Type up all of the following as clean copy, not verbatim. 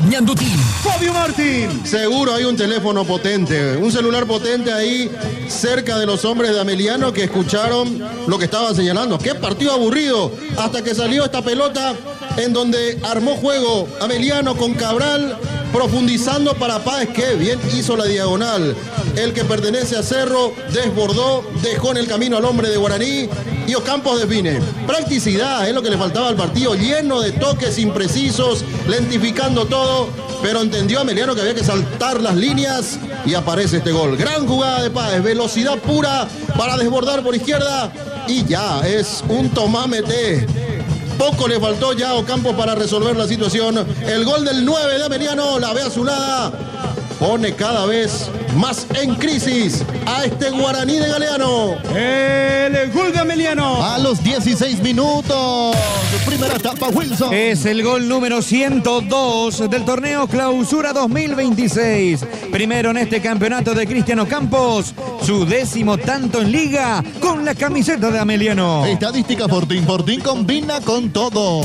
Ñandutí. Fabio Martín. Seguro hay un teléfono potente, un celular potente ahí cerca de los hombres de Ameliano que escucharon lo que estaban señalando. ¡Qué partido aburrido! Hasta que salió esta pelota en donde armó juego Ameliano con Cabral, profundizando para Páez, que bien hizo la diagonal. El que pertenece a Cerro desbordó, dejó en el camino al hombre de Guaraní y Ocampos define. Practicidad es lo que le faltaba al partido, lleno de toques imprecisos, lentificando todo, pero entendió Ameliano que había que saltar las líneas y aparece este gol. Gran jugada de Páez, velocidad pura para desbordar por izquierda y ya es un tomámete. Poco le faltó ya a Ocampos para resolver la situación. El gol del 9 de Ameliano, la ve azulada, pone cada vez más en crisis a este Guaraní de Galeano. El gol de Ameliano. A los 16 minutos. Primera etapa, Wilson. Es el gol número 102 del torneo Clausura 2026. Primero en este campeonato de Cristian Ocampos. Su 10º tanto en liga con la camiseta de Ameliano. Estadística Fortín. Fortín combina con todo.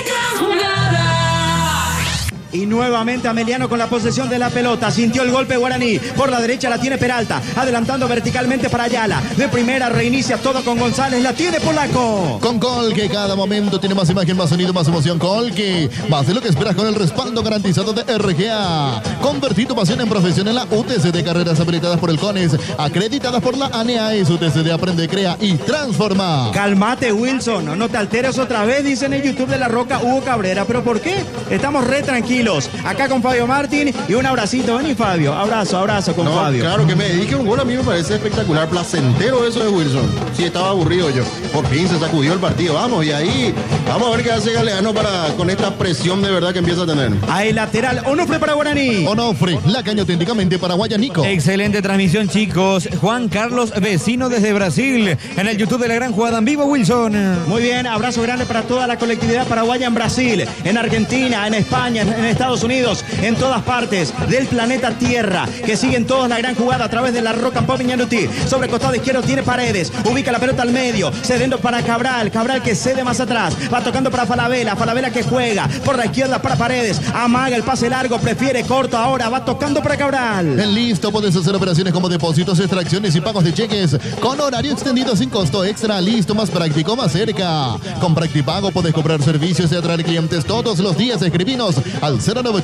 Y nuevamente Ameliano con la posesión de la pelota. Sintió el golpe Guaraní. Por la derecha la tiene Peralta. Adelantando verticalmente para Ayala. De primera reinicia todo con González. La tiene Polaco. Con Colque cada momento tiene más imagen, más sonido, más emoción. Colque. Más de lo que esperas con el respaldo garantizado de RGA. Convertir tu pasión en profesión en la UTC de carreras habilitadas por el CONES. Acreditadas por la ANEAES. UTC de Aprende, Crea y Transforma. Cálmate, Wilson. No te alteres otra vez, dice en el YouTube de La Roca Hugo Cabrera. ¿Pero por qué? Estamos re tranquilos. Acá con Fabio Martín y un abracito. Vení, Fabio. Abrazo con Fabio. Claro, que me dedique un gol a mí me parece espectacular, placentero eso de Wilson. Sí, estaba aburrido yo. Por fin se sacudió el partido. Vamos, y ahí vamos a ver qué hace Galeano con esta presión de verdad que empieza a tener. Ahí lateral, Onofre para Guaraní. Onofre, la caña auténticamente para Guayanico. Excelente transmisión, chicos. Juan Carlos Vecino desde Brasil. En el YouTube de La Gran Jugada en vivo, Wilson. Muy bien, abrazo grande para toda la colectividad paraguaya en Brasil, en Argentina, en España, en Estados Unidos, en todas partes del planeta Tierra, que siguen todos La Gran Jugada a través de La Roca Pop Ñandutí. Sobre costado izquierdo tiene Paredes, ubica la pelota al medio, cediendo para Cabral, Cabral que cede más atrás, va tocando para Falabella, Falabella que juega por la izquierda para Paredes, amaga el pase largo, prefiere corto ahora, va tocando para Cabral. Listo, puedes hacer operaciones como depósitos, extracciones y pagos de cheques con horario extendido sin costo extra. Listo, más práctico, más cerca. Con Practipago puedes comprar servicios y atraer clientes todos los días. Escribinos al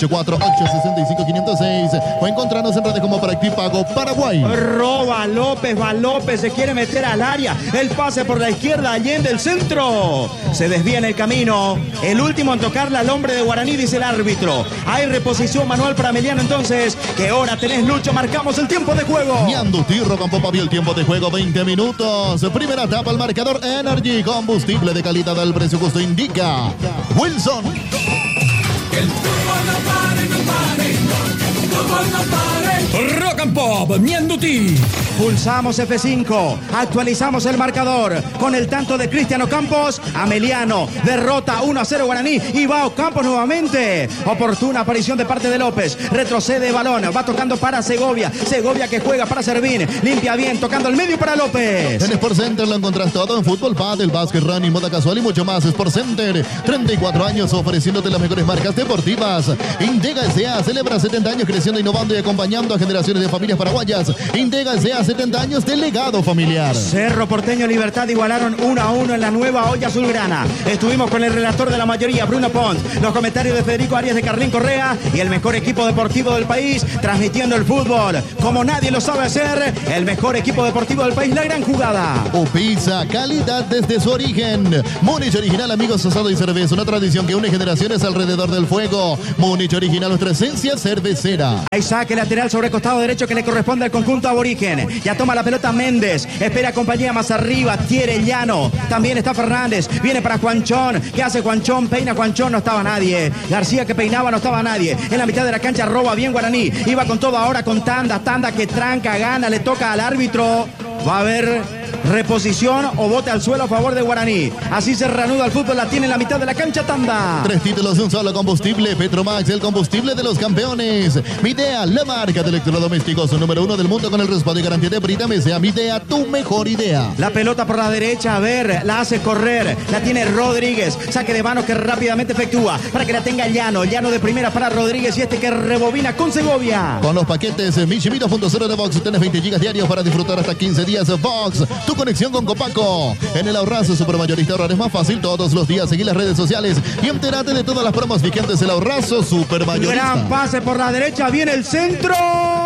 0984-865-506 o encontrarnos en redes como Practipago Paraguay. Roba López, va López, se quiere meter al área, el pase por la izquierda, Allende el centro, se desvía en el camino, el último en tocarla al hombre de Guaraní, dice el árbitro. Hay reposición manual para Ameliano entonces. ¿Qué hora tenés, Lucho? Marcamos el tiempo de juego. Ñandutí, Rocampo Pavio, el tiempo de juego 20 minutos. Primera etapa, el marcador Energy, combustible de calidad al precio justo indica Wilson. Que el fútbol no pare, no pare, el fútbol no pare. Rock and Pop, Ñandutí. Pulsamos F5, actualizamos el marcador con el tanto de Cristian Ocampos. Ameliano derrota 1-0 Guaraní y va Ocampos nuevamente. Oportuna aparición de parte de López, retrocede balón, va tocando para Segovia, Segovia que juega para Servín, limpia bien, tocando el medio para López. En Sport Center lo encontrás todo en fútbol, pádel, básquet, running, moda casual y mucho más. Sport Center, 34 años ofreciéndote las mejores marcas deportivas. Indega S.A. celebra 70 años creciendo, innovando y acompañando a generaciones de familias paraguayas. Indega S.A. 70 años de legado familiar. Cerro Porteño Libertad igualaron 1-1 en la nueva olla azulgrana. Estuvimos con el relator de la mayoría, Bruno Pons, los comentarios de Federico Arias, de Carlín Correa y el mejor equipo deportivo del país, transmitiendo el fútbol como nadie lo sabe hacer. El mejor equipo deportivo del país, La Gran Jugada. Upisa, calidad desde su origen. Múnich Original, amigos, asado y cerveza, una tradición que une generaciones alrededor del fuego. Múnich Original, nuestra esencia cervecera. Hay saque lateral sobre costado derecho que le corresponde al conjunto aborigen. Ya toma la pelota Méndez, espera compañía más arriba, Tiere Llano, también está Fernández, viene para Juanchón, ¿qué hace Juanchón? Peina Juanchón, no estaba nadie, García que peinaba, no estaba nadie, en la mitad de la cancha roba bien Guaraní, iba con todo ahora con Tanda que tranca, gana, le toca al árbitro, va a haber reposición o bote al suelo a favor de Guaraní. Así se reanuda el fútbol, la tiene en la mitad de la cancha Tanda. 3 títulos de un solo combustible. Petromax, el combustible de los campeones. Midea, la marca de electrodomésticos número 1 del mundo con el respaldo y garantía de Brita Mesea. Midea, tu mejor idea. La pelota por la derecha, a ver, la hace correr. La tiene Rodríguez. Saque de mano que rápidamente efectúa para que la tenga Llano. Llano de primera para Rodríguez y este que rebobina con Segovia. Con los paquetes Michi 2.0 de Vox tenés 20 gigas diarios para disfrutar hasta 15 días. Vox, tu conexión con Copaco. En el Ahorrazo Supermayorista ahorrar es más fácil todos los días. Seguí las redes sociales y entérate de todas las promos vigentes. El Ahorrazo Supermayorista. Gran pase por la derecha, viene el centro.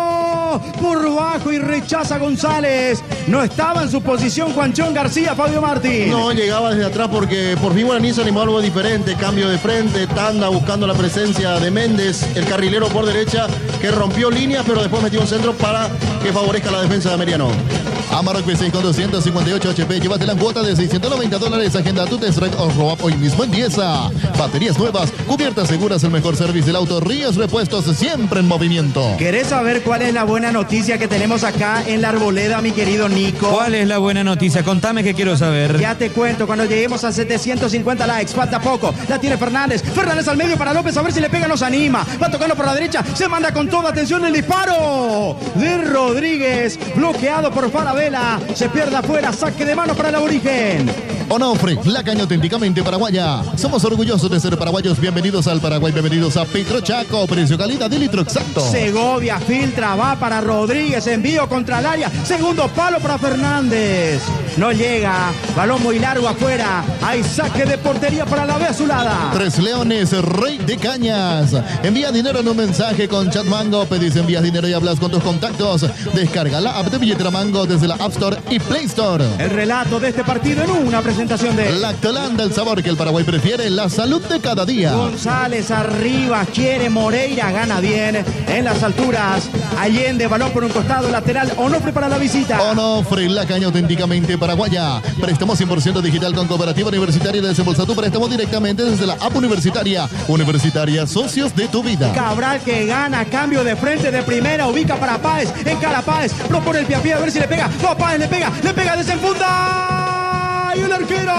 Por bajo y rechaza González. No estaba en su posición Juanchón García, Fabio Martín. No, llegaba desde atrás porque por fin Guaraní se animó a algo diferente. Cambio de frente, Tanda buscando la presencia de Méndez, el carrilero por derecha, que rompió líneas, pero después metió un centro para que favorezca la defensa de Ameriano. Amarok P6 con 258 HP. Llévate la cuota de $690. Agenda tu test drive o roll up hoy mismo en Dieza. Baterías nuevas, cubiertas seguras, el mejor servicio del auto. Ríos Repuestos, siempre en movimiento. ¿Querés saber cuál es la buena noticia que tenemos acá en la Arboleda, mi querido Nico? ¿Cuál es la buena noticia? Contame que quiero saber. Ya te cuento, cuando lleguemos a 750 likes, falta poco. La tiene Fernández. Fernández al medio para López, a ver si le pega, nos anima. Va tocando por la derecha, se manda con toda atención el disparo de Rodríguez. Bloqueado por Falabella. Se pierde afuera, saque de mano para el aborigen. Onofre, la caña auténticamente paraguaya. Somos orgullosos de ser paraguayos. Bienvenidos al Paraguay, bienvenidos a Petrochaco. Precio calidad de litro exacto. Segovia filtra, va para Rodríguez, envío contra el área. Segundo palo para Fernández. No llega, balón muy largo afuera. Hay saque de portería para la B azulada. 3 Leones, Rey de Cañas. Envía dinero en un mensaje con Chat Mango. Pedís, envías dinero y hablas con tus contactos. Descarga la app de Billetera Mango desde la App Store y Play Store. El relato de este partido en una presentación de Lactolanda, el sabor que el Paraguay prefiere, la salud de cada día. González arriba, quiere Moreira, gana bien en las alturas. Allende, balón por un costado, lateral, Onofre para la visita. Onofre, la caña auténticamente paraguaya. Préstamo 100% digital con Cooperativa Universitaria. Desembolsa tu préstamo directamente desde la app universitaria. Universitaria, socios de tu vida. Cabral que gana, cambio de frente de primera, ubica para Páez, encara Páez, propone el pie a pie a ver si le pega. No, Páez le pega, desenfunda. Y el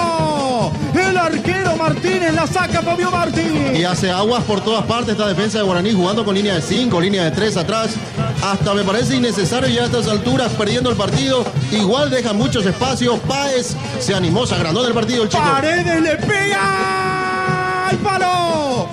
arquero Martínez la saca Fabio Martín. Y hace aguas por todas partes esta defensa de Guaraní, jugando con línea de 5, línea de 3 atrás. Hasta me parece innecesario ya a estas alturas, perdiendo el partido. Igual deja muchos espacios. Páez se animó, se agrandó del partido el chico. Paredes le pega al palo.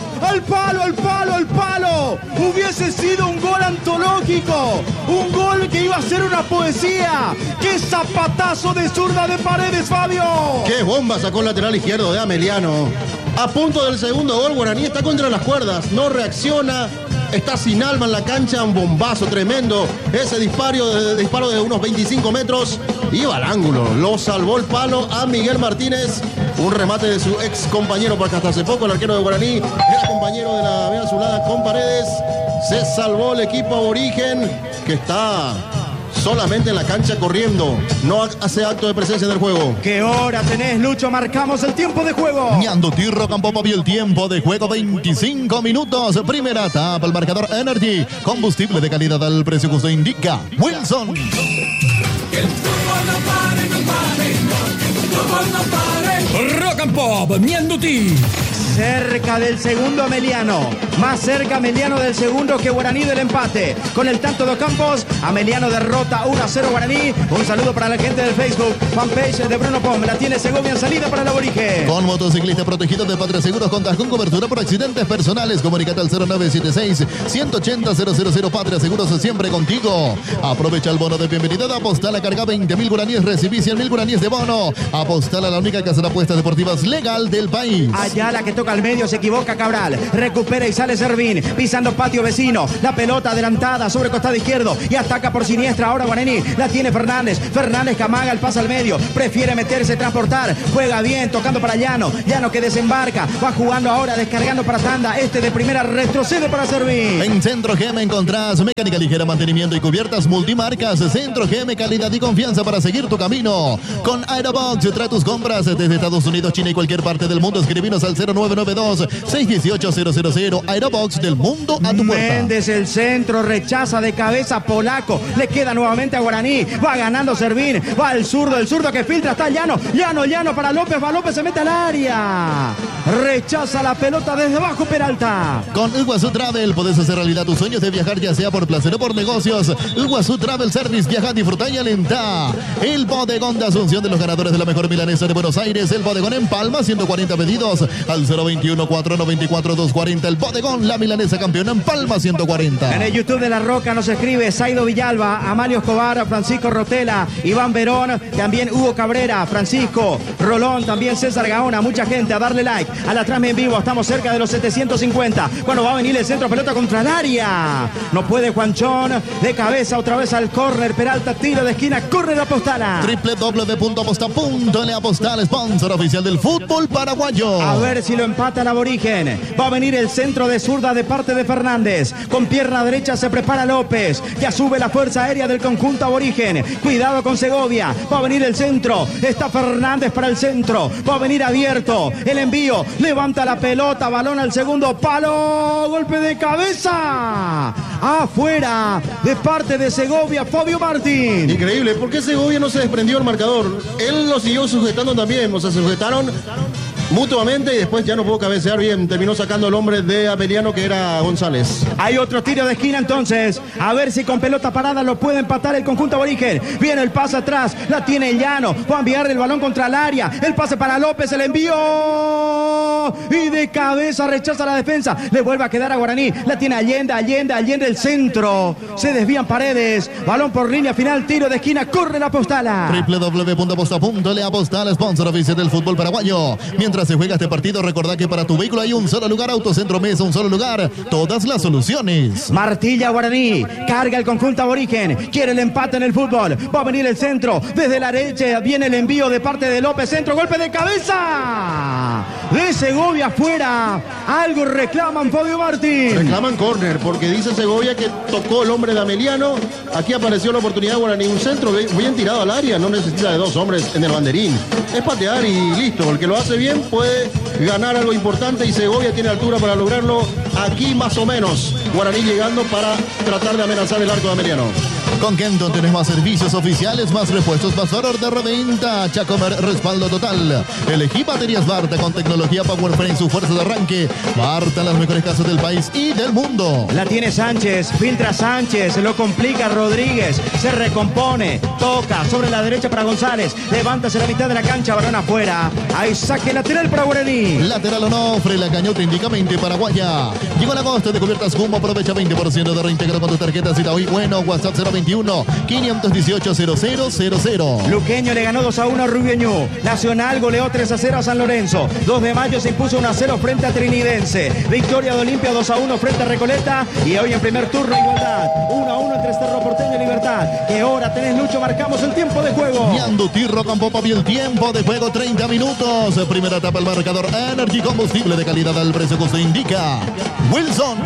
Al palo. Hubiese sido un gol antológico. Un gol que iba a ser una poesía. ¡Qué zapatazo de zurda de Paredes, Fabio! ¡Qué bomba sacó el lateral izquierdo de Ameliano! A punto del segundo gol, Guaraní está contra las cuerdas. No reacciona. Está sin alma en la cancha, un bombazo tremendo. Ese disparo de unos 25 metros. Iba al ángulo. Lo salvó el palo a Miguel Martínez. Un remate de su ex compañero, porque hasta hace poco el arquero de Guaraní era compañero de la B azulada con Paredes. Se salvó el equipo aborigen, que está solamente en la cancha corriendo. No hace acto de presencia en el juego. ¿Qué hora tenés, Lucho? Marcamos el tiempo de juego. Ñando Tirro Campopo vio el tiempo de juego, 25 minutos. Primera etapa, el marcador Energy. Combustible de calidad al precio que usted indica. Wilson. Que el fútbol no pare, no pare. El fútbol no pare. Rock and Pop, Mianduti. Cerca del segundo Ameliano. Más cerca Ameliano del segundo que Guaraní del empate. Con el tanto de Campos, Ameliano derrota 1-0 Guaraní. Un saludo para la gente del Facebook. Fanpage de Bruno Pom. La tiene Segovia en salida para el aborigen. Con motociclista protegido de Patria Seguros, contas con cobertura por accidentes personales. Comunicate al 0976-180-000. Patria Seguros, siempre contigo. Aprovecha el bono de bienvenida de Apostala. Carga 20.000 guaraníes, recibí 100.000 guaraníes de bono. Apostala, la única casa de apuestas deportivas legal del país. Allá la que toca al medio, se equivoca Cabral. Recupera y sale Servín. Pisando patio vecino. La pelota adelantada sobre costado izquierdo. Y ataca por siniestra ahora Guaraní. La tiene Fernández. Fernández que amaga el pase al medio. Prefiere meterse, transportar. Juega bien, tocando para Llano. Llano que desembarca. Va jugando ahora, descargando para Tanda. Este de primera retrocede para Servín. En Centro GM encontrás mecánica ligera, mantenimiento y cubiertas multimarcas. Centro GM, calidad y confianza para seguir tu camino. Con Aerobox, trae tus compras desde Estados Unidos, China y cualquier parte del mundo. Escribinos al 099 892-618-000. Aerobox del mundo a tu puerta. Méndez el centro, rechaza de cabeza Polaco. Le queda nuevamente a Guaraní. Va ganando Servín. Va el zurdo que filtra. Está Llano para López. Va López, se mete al área. Rechaza la pelota desde abajo Peralta. Con Iguazú Travel podés hacer realidad tus sueños de viajar, ya sea por placer o por negocios. Iguazú Travel Service, viaja, disfruta y alenta. El bodegón de Asunción de los ganadores de la mejor milanesa de Buenos Aires. El bodegón en Palma, 140 pedidos al 021-494-240. El bodegón, la milanesa campeona en Palma, 140. En el YouTube de La Roca nos escribe Saido Villalba, Amalio Escobar, Francisco Rotela, Iván Verón, también Hugo Cabrera, Francisco Rolón, también César Gaona. Mucha gente a darle like a la transmisión en vivo. Estamos cerca de los 750. Cuando va a venir el centro, pelota contra el área. No puede Juanchón. De cabeza otra vez al córner. Peralta, tiro de esquina, córner Apostala. www.aposta.le. Apostal, sponsor oficial del fútbol paraguayo. A ver si lo empata el Aborigen. Va a venir el centro de zurda de parte de Fernández. Con pierna derecha se prepara López. Ya sube la fuerza aérea del conjunto Aborigen. Cuidado con Segovia. Va a venir el centro. Está Fernández para el centro. Va a venir abierto. El envío. Levanta la pelota. Balón al segundo palo. Golpe de cabeza. Afuera. De parte de Segovia. Fabio Martín. Increíble. ¿Por qué Segovia no se desprendió el marcador? Él lo siguió sujetando también. O sea, se sujetaron mutuamente y después ya no pudo cabecear bien. Terminó sacando el hombre de Ameliano, que era González. Hay otro tiro de esquina entonces. A ver si con pelota parada lo puede empatar el conjunto aborigen. Viene el pase atrás. La tiene Llano. Va a enviar el balón contra el área. El pase para López. El envío. Y de cabeza rechaza la defensa. Le vuelve a quedar a Guaraní. La tiene Allende el centro. Se desvían Paredes. Balón por línea final. Tiro de esquina. Corre la Apostala. www.aposta.le. Apostal, sponsor oficial del fútbol paraguayo. Mientras se juega este partido, recordá que para tu vehículo hay un solo lugar. Autocentro Mesa, un solo lugar. Todas las soluciones. Martilla Guaraní. Carga el conjunto aborigen. Quiere el empate en el fútbol. Va a venir el centro. Desde la derecha viene el envío de parte de López. Centro. Golpe de cabeza. De Segovia afuera. Algo reclaman Fabio Martín. Reclaman córner porque dice Segovia que tocó el hombre de Ameliano. Aquí apareció la oportunidad de Guaraní. Un centro bien tirado al área. No necesita de dos hombres en el banderín. Es patear y listo. El que lo hace bien puede ganar algo importante y Segovia tiene altura para lograrlo. Aquí más o menos Guaraní llegando para tratar de amenazar el arco de Ameliano. Con Kenton tenés más servicios oficiales, más repuestos, más valor de reventa. Chacomer, respaldo total. Elegí baterías Barta con tecnología Powerframe, su fuerza de arranque. Barta, las mejores casas del país y del mundo. La tiene Sánchez, filtra Sánchez, lo complica Rodríguez, se recompone, toca sobre la derecha para González, levántase la mitad de la cancha, balón afuera. Hay saque lateral para Guaraní. Lateral Onofre, la cañota indicamente paraguaya. Llegó el agosto de cubiertas Jumbo, aprovecha 20% de reintegro con tu tarjeta Cita Hoy. Bueno, WhatsApp 021-518-0000. Luqueño le ganó 2-1 a Rubio. Nacional goleó 3-0 a San Lorenzo. 2 de mayo se impuso 1-0 frente a Trinidense. Victoria de Olimpia 2-1 frente a Recoleta. Y hoy en primer turno igualdad. 1-1 entre Cerro Porteño y Libertad. ¿Qué hora tenés, Lucho? Marcamos el tiempo de juego. Ñandutí, Rocampo, Papi, el tiempo de juego 30 minutos. Primera etapa el marcador. Energy, combustible de calidad al precio que se indica. Wilson.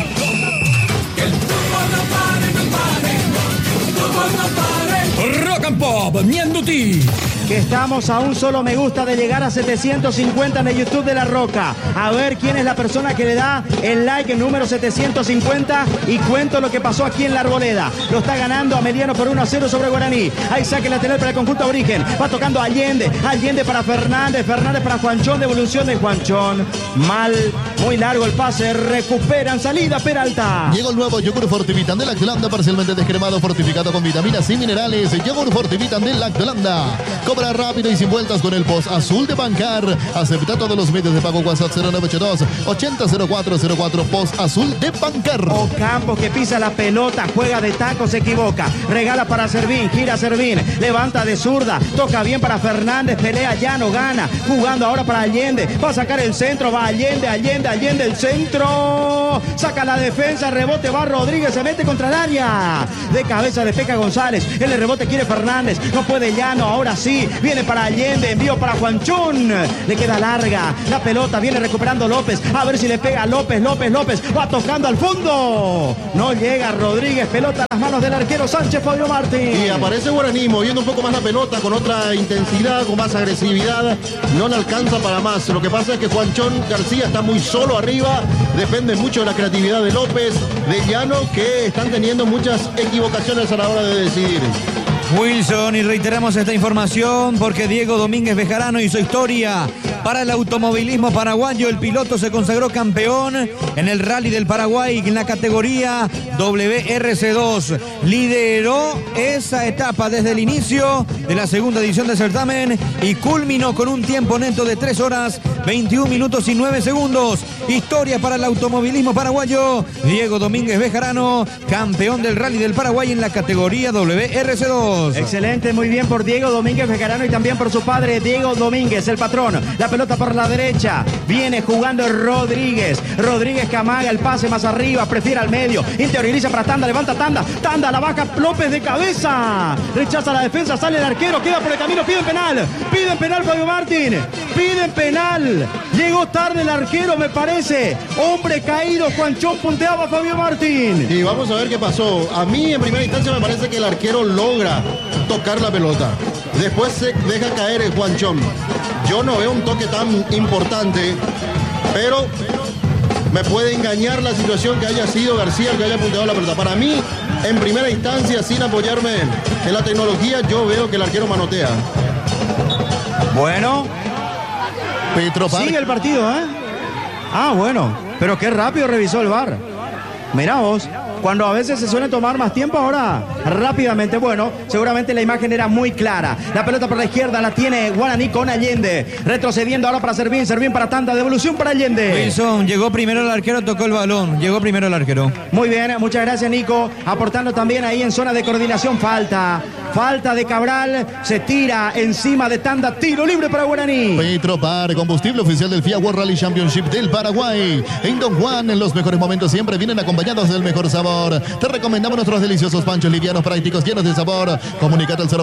Rock and Pop, Ñandutí. Que estamos a un solo me gusta de llegar a 750 en el YouTube de La Roca. A ver quién es la persona que le da el like en número 750 y cuento lo que pasó aquí en La Arboleda. Lo está ganando Ameliano por 1-0 sobre Guaraní. Hay saque lateral para el conjunto aborigen. Va tocando Allende. Allende para Fernández. Fernández para Juanchón. Devolución de Juanchón. Mal. Muy largo el pase. Recuperan salida Peralta. Llegó el nuevo yogur Fortivitan de Lactolanda, parcialmente descremado, fortificado con vitaminas y minerales. Yogur Fortivitan de Lactolanda. Cobra rápido y sin vueltas con el post azul de Bancar. Acepta todos los medios de pago. WhatsApp 0982-800404. Post azul de Bancar. Ocampos que pisa la pelota, juega de taco, se equivoca. Regala para Servín, gira Servín, levanta de zurda, toca bien para Fernández, pelea Llano, gana. Jugando ahora para Allende. Va a sacar el centro, va Allende el centro. Saca la defensa, rebote, va Rodríguez, se mete contra el área. De cabeza despeja González. El rebote quiere Fernández. No puede Llano, ahora sí. Guaraní. Viene para Allende, envío para Juanchón. Le queda larga la pelota, viene recuperando López. A ver si le pega López. Va tocando al fondo. No llega Rodríguez, pelota a las manos del arquero Sánchez Fabio Martín. Y aparece Guaraní moviendo un poco más la pelota, con otra intensidad, con más agresividad. No le alcanza para más. Lo que pasa es que Juanchón García está muy solo arriba. Depende mucho de la creatividad de López, de Llano, que están teniendo muchas equivocaciones a la hora de decidir. Wilson, y reiteramos esta información porque Diego Domínguez Bejarano hizo historia para el automovilismo paraguayo. El piloto se consagró campeón en el Rally del Paraguay en la categoría WRC2. Lideró esa etapa desde el inicio de la segunda edición del certamen y culminó con un tiempo neto de 3 horas, 21 minutos y 9 segundos. Historia para el automovilismo paraguayo. Diego Domínguez Bejarano, campeón del Rally del Paraguay en la categoría WRC2. Excelente, muy bien por Diego Domínguez Bejarano y también por su padre Diego Domínguez, el patrón. La pelota por la derecha, viene jugando Rodríguez que amaga el pase más arriba, prefiere al medio, interioriza para Tanda, levanta Tanda, la baja López de cabeza, rechaza la defensa, sale el arquero, queda por el camino, piden penal Fabio Martín, piden penal, llegó tarde el arquero me parece, hombre caído, Juanchón punteaba Fabio Martín. Y vamos a ver qué pasó. A mí en primera instancia me parece que el arquero logra tocar la pelota, después se deja caer el Juanchón. Yo no veo un toque tan importante, pero me puede engañar la situación que haya sido García el que haya punteado la pelota. Para mí, en primera instancia, sin apoyarme en la tecnología, yo veo que el arquero manotea. Bueno, Petropar. sigue el partido, ¿eh? Ah, bueno, pero qué rápido revisó el VAR. Mirá vos. Cuando a veces se suele tomar más tiempo, ahora rápidamente, bueno, seguramente la imagen era muy clara. La pelota por la izquierda la tiene Guaraní con Allende. Retrocediendo ahora para Servín para Tanda, devolución para Allende. Wilson, llegó primero el arquero, tocó el balón, llegó primero el arquero. Muy bien, muchas gracias Nico. Aportando también ahí en zona de coordinación, falta de Cabral, se tira encima de Tanda, tiro libre para Guaraní. Petropar, combustible oficial del FIA World Rally Championship del Paraguay. En Don Juan, en los mejores momentos siempre vienen acompañados del mejor sabor. Te recomendamos nuestros deliciosos panchos livianos, prácticos, llenos de sabor. Comunicate al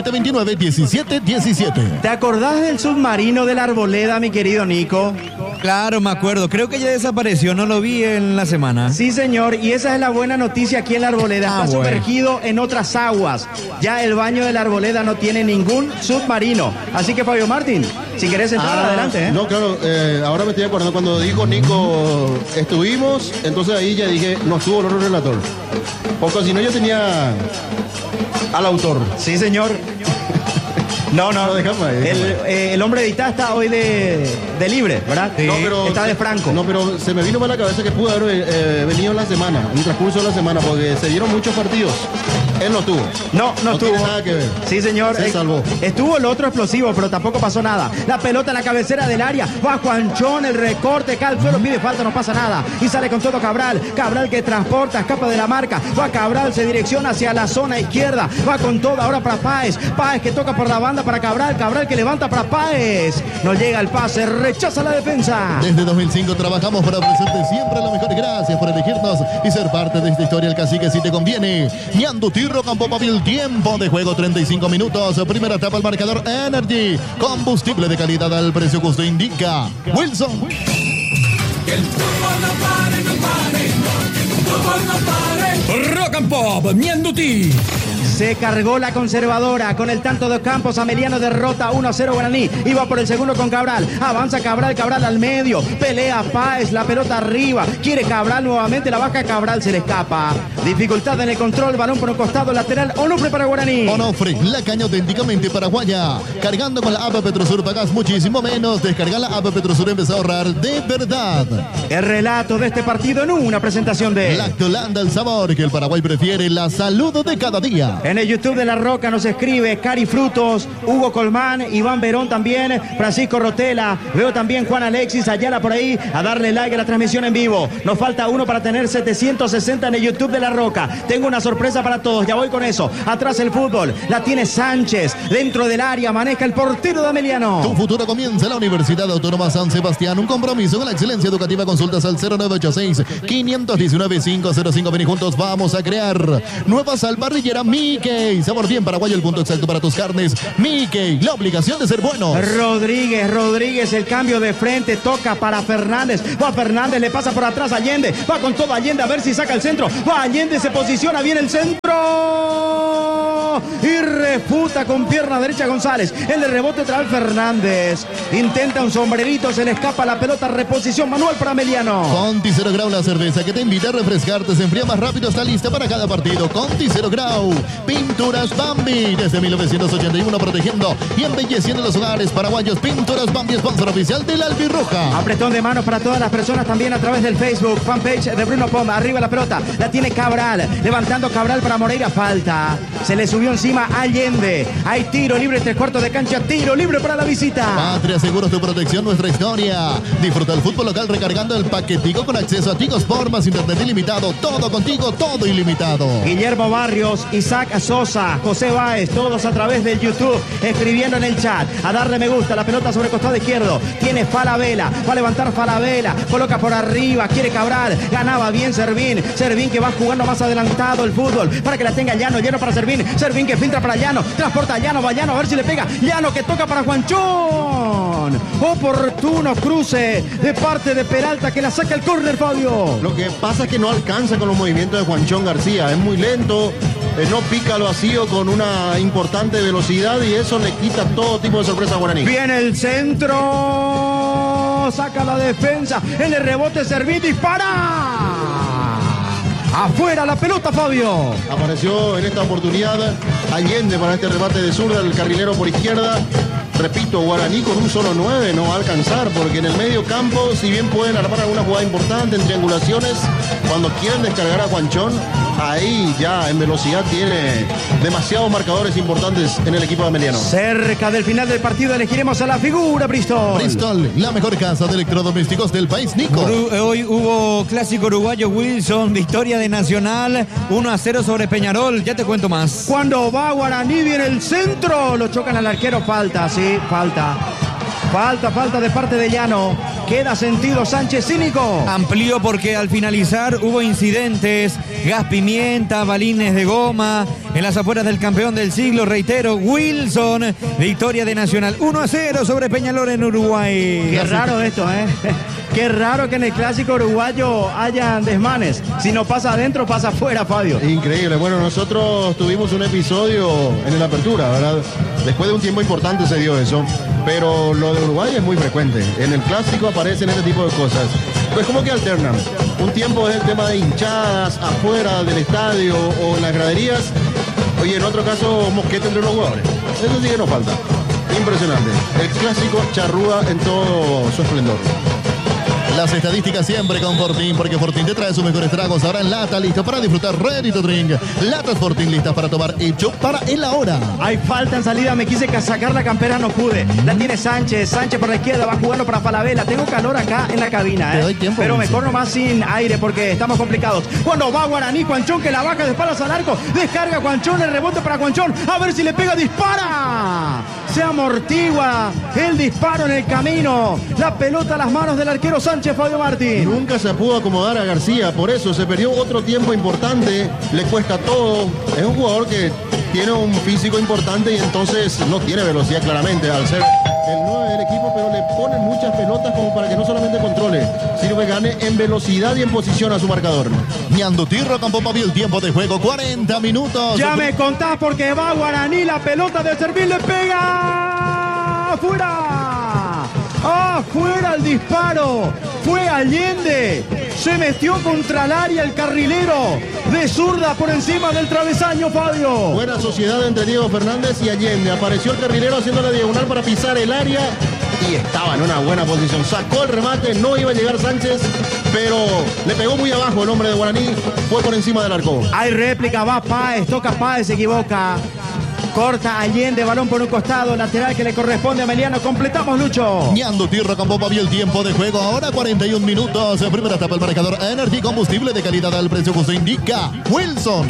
021-729-1717. ¿Te acordás del submarino de la Arboleda, mi querido Nico? Claro, me acuerdo. Creo que ya desapareció, no lo vi en la semana. Sí, señor, y esa es la buena noticia aquí en la Arboleda. Está sumergido en otras aguas. Ya el baño de la Arboleda no tiene ningún submarino. Así que, Fabio Martín, si querés entrar, adelante. No, claro, ahora me estoy acordando. Cuando dijo Nico, estuvimos, entonces ahí ya dije, no estuvo el otro relator. Porque si no, yo tenía al autor. Sí, señor. No, el hombre de Itá está hoy de libre, ¿verdad? Sí. No, pero está de franco. No, pero se me vino para la cabeza que pudo haber venido en la semana, en el transcurso de la semana, porque se dieron muchos partidos. Él no estuvo. No tuvo. tiene nada que ver. Sí, señor. Se salvó. Estuvo el otro explosivo, pero tampoco pasó nada. La pelota en la cabecera del área. Va Juanchón, el recorte, cae al suelo, pide falta, no pasa nada. Y sale con todo Cabral. Cabral que transporta, escapa de la marca. Va Cabral, se direcciona hacia la zona izquierda. Va con todo ahora para Páez. Páez que toca por la banda para Cabral. Cabral que levanta para Páez. No llega el pase, rechaza la defensa. Desde 2005 trabajamos para ofrecerte siempre lo mejor. Gracias por elegirnos y ser parte de esta historia. El Cacique, si te conviene. Ñanduti Campo Móvil, tiempo de juego 35 minutos. Primera etapa al marcador Energy. Combustible de calidad al precio que usted indica. Wilson. Que el fútbol no pare, no pare. Que el fútbol no pare. Rock and Pop, Ñanduti. Se cargó la conservadora con el tanto de Campos. Ameliano derrota 1-0 Guaraní. Iba por el segundo con Cabral. Avanza Cabral al medio. Pelea Páez, la pelota arriba. Quiere Cabral nuevamente, la baja Cabral, se le escapa. Dificultad en el control, balón por un costado lateral. Onofre para Guaraní. Onofre, la caña auténticamente paraguaya. Cargando con la app Petrosur pagas muchísimo menos. Descarga la app Petrosur y empieza a ahorrar de verdad. El relato de este partido en una presentación de Lactolanda, el sabor que el Paraguay prefiere. La salud de cada día. En el YouTube de La Roca nos escribe Cari Frutos, Hugo Colmán, Iván Verón también, Francisco Rotela, veo también Juan Alexis Ayala por ahí a darle like a la transmisión en vivo. Nos falta uno para tener 760 en el YouTube de La Roca. Tengo una sorpresa para todos, ya voy con eso. Atrás el fútbol, la tiene Sánchez, dentro del área maneja el portero de Ameliano. Tu futuro comienza en la Universidad Autónoma San Sebastián, un compromiso con la excelencia educativa. Consultas al 0986 519 505. Ven y juntos vamos a crear nueva sal parrillera Mi Mickey, sabor bien paraguayo, el punto exacto para tus carnes. Mickey, la obligación de ser bueno. Rodríguez, el cambio de frente, toca para Fernández. Va Fernández, le pasa por atrás a Allende. Va con todo Allende a ver si saca el centro. Va Allende, se posiciona bien el centro. Y refuta con pierna derecha González. El de rebote otra vez Fernández. Intenta un sombrerito, se le escapa la pelota. Reposición manual para Meliano. Conti 0 Grau, la cerveza que te invita a refrescarte. Se enfría más rápido, está lista para cada partido. Conti 0 Grau. Pinturas Bambi. Desde 1981 protegiendo y embelleciendo los hogares paraguayos. Pinturas Bambi, sponsor oficial del Albirroja. Apretón de manos para todas las personas también a través del Facebook. Fanpage de Bruno Poma. Arriba la pelota. La tiene Cabral. Levantando Cabral para Moreira. Falta. Se le subió encima Allende. Hay tiro libre, 3/4 de cancha. Tiro libre para la visita. Patria Seguros, tu protección, nuestra historia. Disfruta el fútbol local recargando el paquetico con acceso a Tigo Sport más internet ilimitado. Todo contigo, todo ilimitado. Guillermo Barrios, Isaac Sosa, José Báez, todos a través del YouTube, escribiendo en el chat. A darle me gusta, la pelota sobre costado izquierdo. Tiene Falabella, va a levantar Falabella, coloca por arriba, quiere Cabral, ganaba bien Servín. Servín que va jugando más adelantado el fútbol, para que la tenga Llano para Servín. Servín que filtra para Llano, transporta a Llano, va Llano a ver si le pega. Llano que toca para Juanchón. Oportuno cruce de parte de Peralta que la saca el córner, Fabio. Lo que pasa es que no alcanza con los movimientos de Juanchón García. Es muy lento, no pica al vacío con una importante velocidad y eso le quita todo tipo de sorpresa a Guaraní. Viene el centro, saca la defensa, en el rebote Servín, dispara. Afuera la pelota, Fabio. Apareció en esta oportunidad Allende para este remate de zurda, el carrilero por izquierda. Repito, Guaraní con un solo 9 no va a alcanzar, porque en el medio campo, si bien pueden armar alguna jugada importante en triangulaciones, cuando quieren descargar a Juanchón, ahí ya en velocidad tiene demasiados marcadores importantes en el equipo de Meliano. Cerca del final del partido elegiremos a la figura, Bristol. Bristol, la mejor casa de electrodomésticos del país, Nico. Hoy hubo clásico uruguayo Wilson, victoria de Nacional, 1-0 sobre Peñarol. Ya te cuento más. Cuando va Guaraní, viene el centro, lo chocan al arquero, falta, sí, falta de parte de Llano. Queda sentido Sánchez, cínico. Amplió porque al finalizar hubo incidentes, gas pimienta, balines de goma en las afueras del campeón del siglo, reitero, Wilson, victoria de Nacional, 1-0 sobre Peñarol en Uruguay. Qué raro esto, ¿eh? Qué raro que en el clásico uruguayo hayan desmanes. Si no pasa adentro, pasa afuera, Fabio. Increíble. Bueno, nosotros tuvimos un episodio en la apertura, ¿verdad? Después de un tiempo importante se dio eso. Pero lo de Uruguay es muy frecuente. En el clásico aparecen este tipo de cosas. Pues como que alternan. Un tiempo es el tema de hinchadas afuera del estadio o en las graderías. Oye, en otro caso, mosquete entre los jugadores. Eso sí que nos falta. Impresionante. El clásico charrúa en todo su esplendor. Las estadísticas siempre con Fortín, porque Fortín te trae sus mejores tragos ahora en lata, listo para disfrutar, ready to drink. Latas Fortín listas para tomar, hecho para el ahora. Hay falta en salida, me quise sacar la campera, no pude. La tiene Sánchez por la izquierda, va jugando para Falabella. Tengo calor acá en la cabina, Te doy tiempo, pero Wilson. mejor nomás sin aire porque estamos complicados. Cuando va Guaraní, Juanchón que la baja de espaldas al arco, descarga Juanchón, el rebote para Juanchón, a ver si le pega, dispara. Se amortigua el disparo en el camino. La pelota a las manos del arquero Sánchez, Fabio Martín. Nunca se pudo acomodar a García, por eso se perdió otro tiempo importante, le cuesta todo. Es un jugador que tiene un físico importante y entonces no tiene velocidad claramente al ser el 9 del equipo, pero le ponen muchas pelotas como para que no solamente controle, sino que gane en velocidad y en posición a su marcador. Ñandutirro con Popa vio el tiempo de juego, 40 minutos. Ya me contás porque va Guaraní, la pelota de Servín le pega. ¡Afuera! ¡Afuera el disparo! Fue Allende. Se metió contra el área el carrilero. De zurda por encima del travesaño, Fabio. Buena sociedad entre Diego Fernández y Allende. Apareció el carrilero haciendo la diagonal para pisar el área y estaba en una buena posición. Sacó el remate, no iba a llegar Sánchez, pero le pegó muy abajo el hombre de Guaraní. Fue por encima del arco. Hay réplica, va Páez, toca Páez, se equivoca. Corta Allende, balón por un costado, lateral que le corresponde a Meliano. Completamos, Lucho. Ñandutirro con Popa vio el tiempo de juego, ahora 41 minutos. En primera etapa el marcador Energy, combustible de calidad al precio justo, indica Wilson. Que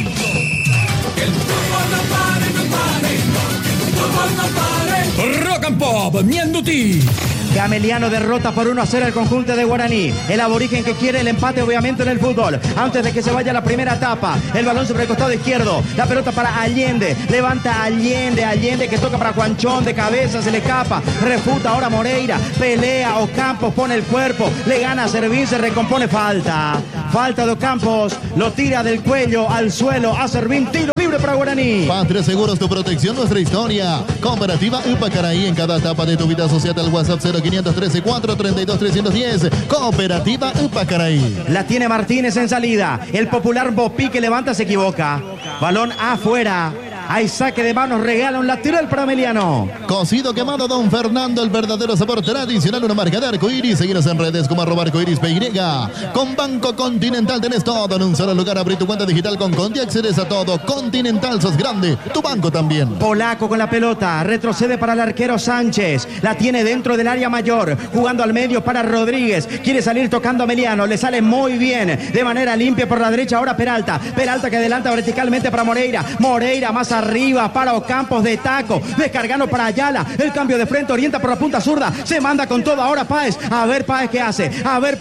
el fútbol no pare, no pare. Que el fútbol no pare. Rock and Pop, Ñanduti. que Ameliano derrota por 1-0 el conjunto de Guaraní. El aborigen que quiere el empate obviamente en el fútbol. Antes de que se vaya la primera etapa, el balón sobre el costado izquierdo. La pelota para Allende. Levanta Allende que toca para Juanchón de cabeza, se le escapa. Refuta ahora Moreira. Pelea Ocampos, pone el cuerpo. Le gana a Servín, se recompone. Falta de Ocampos. Lo tira del cuello al suelo a Servín. Tiro libre para Guaraní. Patria Seguros, tu protección, nuestra historia. Cooperativa Upacaraí, en cada etapa de tu vida. Asociate al WhatsApp 0513 432 310. Cooperativa Upacaraí. La tiene Martínez en salida. El popular Bopí que levanta se equivoca. Balón afuera. Hay saque de manos, regala un lateral para Ameliano. Cocido quemado Don Fernando, el verdadero sabor tradicional, una marca de arcoiris. Seguinos en redes como @arcoiris_PY. Con Banco Continental tenés todo en un solo lugar. Abrí tu cuenta digital con Conti, accedes a todo. Continental, sos grande, tu banco también. Polaco con la pelota, retrocede para el arquero Sánchez. La tiene dentro del área mayor, jugando al medio para Rodríguez. Quiere salir tocando a Ameliano, le sale muy bien, de manera limpia por la derecha. Ahora Peralta que adelanta verticalmente para Moreira. Moreira más arriba para Ocampos de taco, descargando para Ayala. El cambio de frente, orienta por la punta zurda. Se manda con todo ahora Páez. A ver Páez qué hace.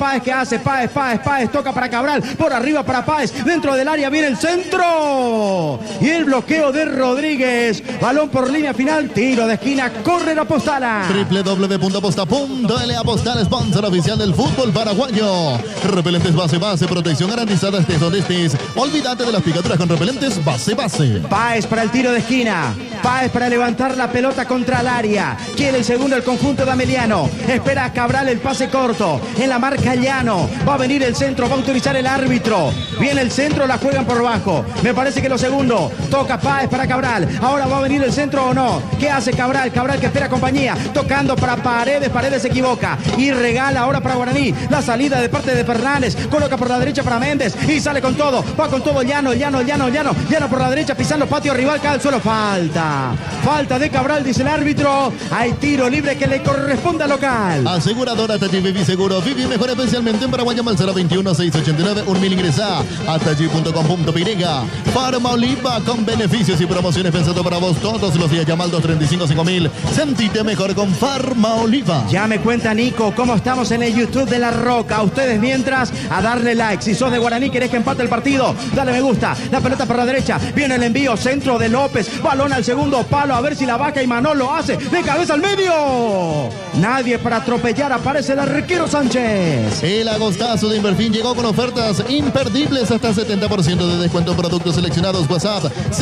Páez toca para Cabral. Por arriba para Páez. Dentro del área viene el centro. Y el bloqueo de Rodríguez. Balón por línea final. Tiro de esquina. Corre la Postala. www.posta.l. Postal, sponsor oficial del fútbol paraguayo. Repelentes base. Protección garantizada estés donde estés. Olvídate de las picaduras con repelentes base. Páez para el tiro de esquina. Páez para levantar la pelota contra el área. Quiere el segundo el conjunto de Ameliano. Espera a Cabral el pase corto. En la marca Llano. Va a venir el centro. Va a autorizar el árbitro. Viene el centro. La juegan por bajo. Me parece que lo segundo. Toca Páez para Cabral. Ahora va a venir el centro o no. ¿Qué hace Cabral? Cabral que espera compañía. Tocando para Paredes. Paredes se equivoca. Y regala ahora para Guaraní. La salida de parte de Fernández. Coloca por la derecha para Méndez. Y sale con todo. Va con todo Llano por la derecha pisando patio rival. Cae al suelo. Falta de Cabral, dice el árbitro. Hay tiro libre que le corresponde al local. Aseguradora Tachi Vivi Seguro. Vivi mejor especialmente en Paraguay. Llama al 021-689-1000. Ingresa a tachi.com.py. Farma Oliva con beneficios y promociones pensado para vos todos los días. Llama al 235-5000. Sentite mejor con Farma Oliva. Ya me cuenta Nico cómo estamos en el YouTube de La Roca. Ustedes mientras a darle like. Si sos de Guaraní, querés que empate el partido, dale me gusta. La pelota por la derecha. Viene el envío. Centro de López. Balón al segundo palo. A ver si la vaca y Manolo hace. De cabeza al medio. Nadie para atropellar. Aparece el arquero Sánchez. El agostazo de Inverfin llegó con ofertas imperdibles hasta 70% de descuento en productos seleccionados. WhatsApp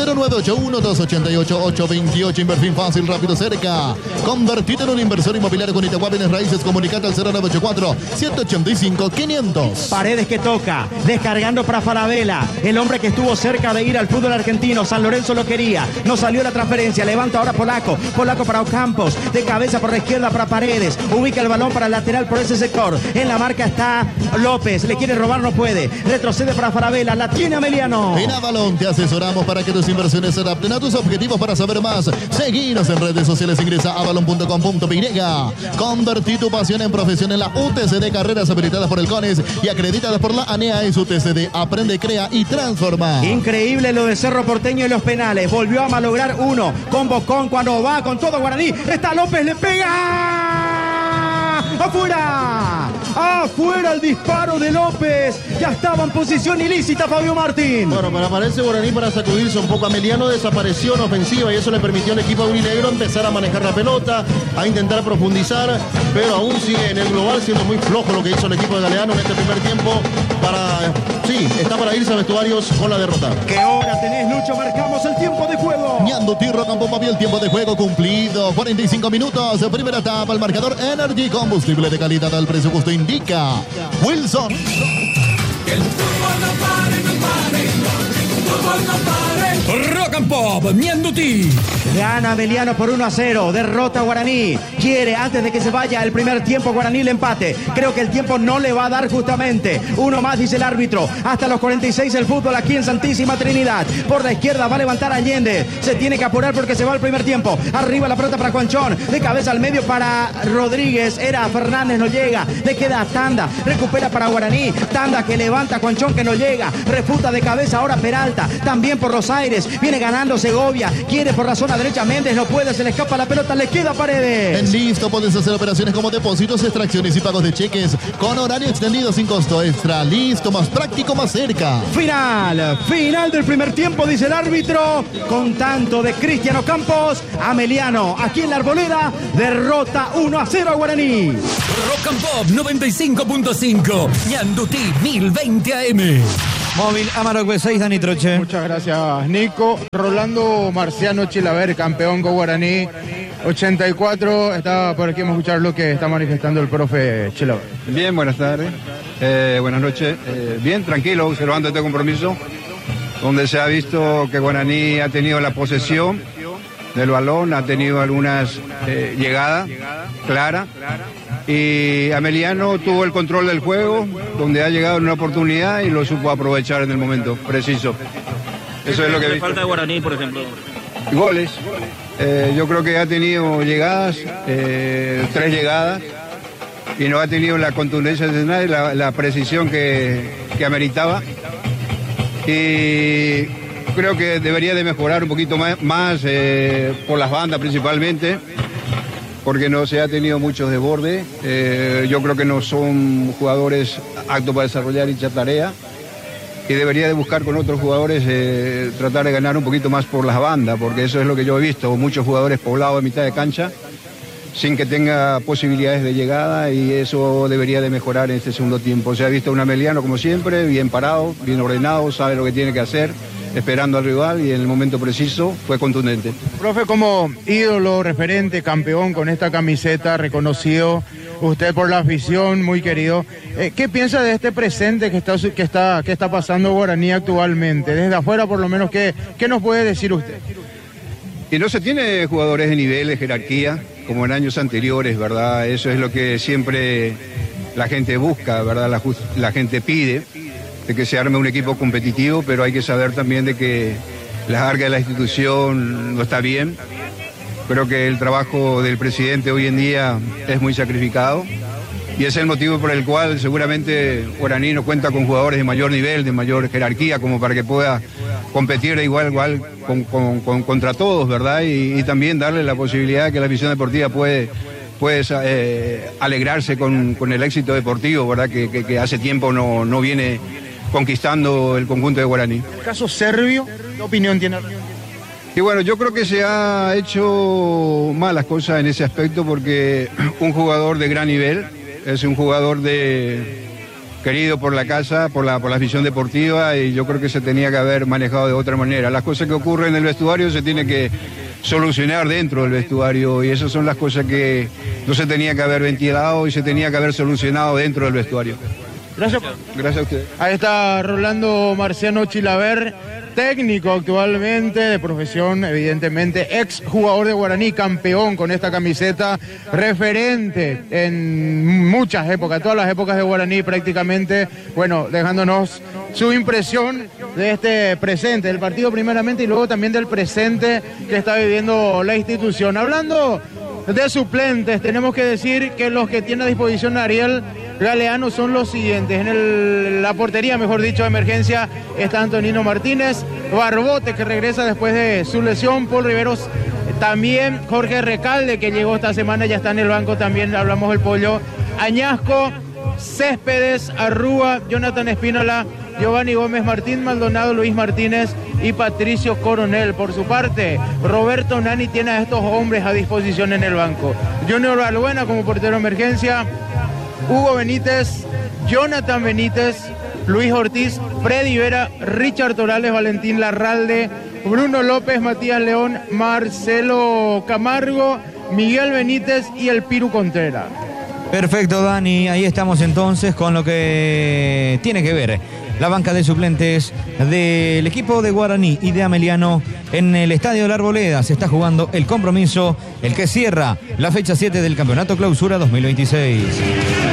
0981-288-828. Inverfin fácil, rápido, cerca. Convertido en un inversor inmobiliario con Itagua Bienes Raíces. Comunicate al 0984-185-500. Paredes que toca. Descargando para Falabella. El hombre que estuvo cerca de ir al fútbol argentino. San Lorenzo lo quería. No salió la transferencia. Levanta ahora Polaco para Ocampos. De cabeza por la izquierda para Paredes. Ubica el balón para el lateral por ese sector. En la marca está López. Le quiere robar, no puede. Retrocede para Falabella. La tiene Ameliano. En Avalon te asesoramos para que tus inversiones se adapten a tus objetivos. Para saber más, seguinos en redes sociales. Ingresa a avalon.com.py. Convertí tu pasión en profesión en la UTCD. Carreras habilitadas por el CONES y acreditadas por la ANEA. Es UTCD. Aprende, crea y transforma. Increíble lo de Cerro Porteño en los penales. Volvió a malograr uno. Con Bocón cuando va con todo Guaraní. Está López, le pega. ¡Afuera! ¡Afuera el disparo de López! Ya estaba en posición ilícita Fabio Martín. Bueno, pero aparece Guaraní para sacudirse un poco. Ameliano desapareció en ofensiva y eso le permitió al equipo aurinegro empezar a manejar la pelota, a intentar profundizar, pero aún sigue en el global siendo muy flojo lo que hizo el equipo de Galeano en este primer tiempo. Está para irse a vestuarios con la derrota. ¿Qué hora tenés, Lucho? Marcamos el tiempo de juego. Ñando Tirro Campo Papi, el tiempo de juego cumplido. 45 minutos. Primera etapa, el marcador Energy, combustible de calidad al precio justo, indica Wilson. Que el fútbol no pare, no pare. Fútbol no pare. Rock and Pop, Ñandutí. Gana Ameliano por 1-0. Derrota a Guaraní. Quiere, antes de que se vaya el primer tiempo, Guaraní el empate. Creo que el tiempo no le va a dar justamente. Uno más, dice el árbitro. Hasta los 46 el fútbol aquí en Santísima Trinidad. Por la izquierda va a levantar Allende. Se tiene que apurar porque se va el primer tiempo. Arriba la pelota para Juanchón. De cabeza al medio para Rodríguez. Era Fernández, no llega. Le queda a Tanda. Recupera para Guaraní. Tanda que levanta a Juanchón que no llega. Refuta de cabeza ahora Peralta. También por los aires. Viene ganando ganando Segovia. Quiere por la zona derecha Méndez, no puede, se le escapa la pelota, le queda Paredes. En Listo puedes hacer operaciones como depósitos, extracciones y pagos de cheques con horario extendido sin costo extra. Listo, más práctico, más cerca. Final del primer tiempo, dice el árbitro, con tanto de Cristiano Campos. Ameliano, aquí en la Arboleda, derrota 1-0 a Guaraní. Rock and Pop 95.5, Ñandutí 1020 AM. Móvil Amarok B6, Dani Troche. Muchas gracias, Nico. Rolando Marciano Chilaver, campeón con Guaraní 84. Está por aquí, vamos a escuchar lo que está manifestando el profe Chilaver. Bien, buenas tardes. Buenas noches. Bien, tranquilo, observando este compromiso, donde se ha visto que Guaraní ha tenido la posesión del balón, ha tenido algunas llegadas claras, y Ameliano tuvo el control del juego, donde ha llegado en una oportunidad y lo supo aprovechar en el momento preciso. Eso es lo que vi. Falta de Guaraní, por ejemplo. Goles. Yo creo que ha tenido llegadas, 3 llegadas, y no ha tenido la contundencia de nadie, la precisión que ameritaba. Y creo que debería de mejorar un poquito más por las bandas principalmente, porque no se ha tenido muchos desbordes. Yo creo que no son jugadores aptos para desarrollar dicha tarea, y debería de buscar con otros jugadores tratar de ganar un poquito más por las bandas, porque eso es lo que yo he visto, muchos jugadores poblados a mitad de cancha sin que tenga posibilidades de llegada, y eso debería de mejorar en este segundo tiempo. Se ha visto un Ameliano como siempre, bien parado, bien ordenado, sabe lo que tiene que hacer, esperando al rival, y en el momento preciso fue contundente. Profe, como ídolo, referente, campeón con esta camiseta, reconocido usted por la afición, muy querido, ¿qué piensa de este presente que está pasando Guaraní actualmente? Desde afuera, por lo menos, ¿qué nos puede decir usted? Y no se tiene jugadores de nivel, de jerarquía, como en años anteriores, ¿verdad? Eso es lo que siempre la gente busca, ¿verdad? La gente pide, de que se arme un equipo competitivo, pero hay que saber también de que la carga de la institución no está bien. Creo que el trabajo del presidente hoy en día es muy sacrificado, y es el motivo por el cual seguramente Guaraní no cuenta con jugadores de mayor nivel, de mayor jerarquía, como para que pueda competir de igual contra todos, ¿verdad? Y también darle la posibilidad que la afición deportiva puede alegrarse con el éxito deportivo, ¿verdad? Que hace tiempo no viene conquistando el conjunto de Guaraní. El caso serbio, ¿qué opinión tiene? Y bueno, yo creo que se ha hecho malas cosas en ese aspecto, porque un jugador de gran nivel es un jugador querido por la casa, por la afición deportiva, y yo creo que se tenía que haber manejado de otra manera. Las cosas que ocurren en el vestuario se tienen que solucionar dentro del vestuario, y esas son las cosas que no se tenía que haber ventilado y se tenía que haber solucionado dentro del vestuario. Gracias. Gracias a usted. Ahí está Rolando Marciano Chilaver, técnico actualmente, de profesión, evidentemente, ex jugador de Guaraní, campeón con esta camiseta, referente en muchas épocas, todas las épocas de Guaraní prácticamente, bueno, dejándonos su impresión de este presente, del partido primeramente, y luego también del presente que está viviendo la institución. Hablando de suplentes, tenemos que decir que los que tiene a disposición Ariel Galeano son los siguientes. En la portería, mejor dicho, de emergencia, está Antonino Martínez, Barbote, que regresa después de su lesión, Paul Riveros, también Jorge Recalde, que llegó esta semana, ya está en el banco, también hablamos del Pollo, Añasco, Céspedes, Arrúa, Jonathan Espínola, Giovanni Gómez, Martín Maldonado, Luis Martínez y Patricio Coronel. Por su parte, Roberto Nani tiene a estos hombres a disposición en el banco. Junior Balbuena como portero de emergencia, Hugo Benítez, Jonathan Benítez, Luis Ortiz, Freddy Vera, Richard Torales, Valentín Larralde, Bruno López, Matías León, Marcelo Camargo, Miguel Benítez y el Piru Contreras. Perfecto, Dani. Ahí estamos entonces con lo que tiene que ver la banca de suplentes del equipo de Guaraní y de Ameliano en el Estadio de la Arboleda. Se está jugando el compromiso, el que cierra la fecha 7 del Campeonato Clausura 2026.